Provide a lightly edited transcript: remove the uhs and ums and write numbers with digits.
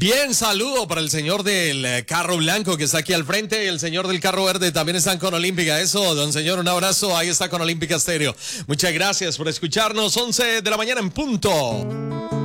Bien, saludo para el señor del carro blanco que está aquí al frente y el señor del carro verde también están con Olímpica. Eso, don señor, un abrazo. Ahí está con Olímpica Stereo. Muchas gracias por escucharnos. 11 de la mañana en punto.